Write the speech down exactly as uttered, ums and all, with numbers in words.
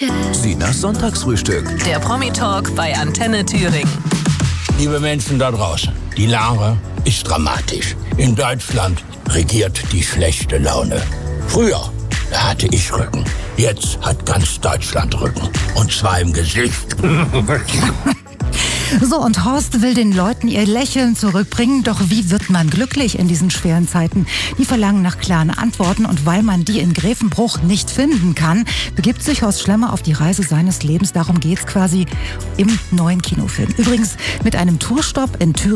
Sinas Sonntagsfrühstück. Der Promi-Talk bei Antenne Thüringen. Liebe Menschen da draußen, die Lage ist dramatisch. In Deutschland regiert die schlechte Laune. Früher, da hatte ich Rücken. Jetzt hat ganz Deutschland Rücken. Und zwar im Gesicht. So, und Horst will den Leuten ihr Lächeln zurückbringen. Doch wie wird man glücklich in diesen schweren Zeiten? Die verlangen nach klaren Antworten. Und weil man die in Grevenbruch nicht finden kann, begibt sich Horst Schlemmer auf die Reise seines Lebens. Darum geht's quasi im neuen Kinofilm. Übrigens mit einem Tourstopp in Thüringen.